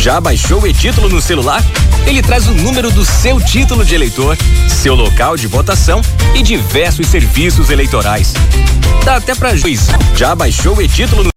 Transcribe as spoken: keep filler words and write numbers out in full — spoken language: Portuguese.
Já baixou o e-título no celular? Ele traz o número do seu título de eleitor, seu local de votação e diversos serviços eleitorais. Dá até pra juiz. Já baixou o e-título no